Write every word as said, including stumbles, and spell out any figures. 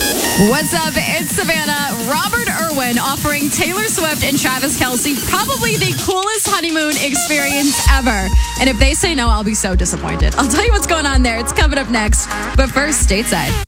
What's up? It's Savannah. Robert Irwin offering Taylor Swift and Travis Kelce probably the coolest honeymoon experience ever. And if they say no, I'll be so disappointed. I'll tell you what's going on there. It's coming up next. But first, stateside.